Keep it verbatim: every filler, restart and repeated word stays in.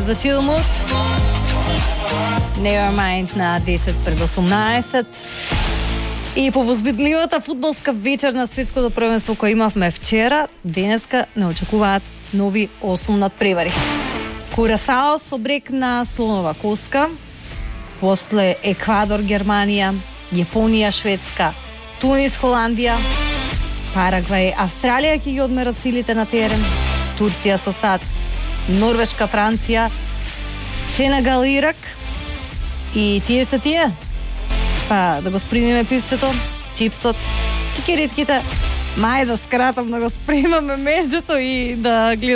за chill mood. Nevermind на десет пред осумнаесет. И по возбудливата фудбалска вечер на светското првенство кој имавме вчера, денеска не очекуваат нови осум надпревари. Курасао со брег на слонова коска, после Еквадор, Германија, Јапонија, Шведска, Тунис, Холандија, Парагвај, Австралија ќе ги одмерат силите на терен, Турција со САД, Норвешка, Франција, Сенегал, Ирак и тие се тие. Па да го спремиме пивцето, чипсот, кикеритките, мај да скратам да го спремаме мезето и да гледаме